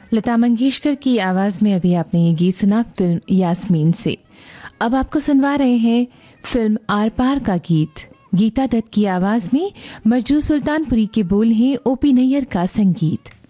लता मंगेशकर की आवाज़ में अभी आपने ये गीत सुना फिल्म यास्मीन से। अब आपको सुनवा रहे हैं फिल्म आर पार का गीत। गीता दत्त की आवाज़ में मजरू सुल्तानपुरी के बोल हैं, ओपी नैयर का संगीत।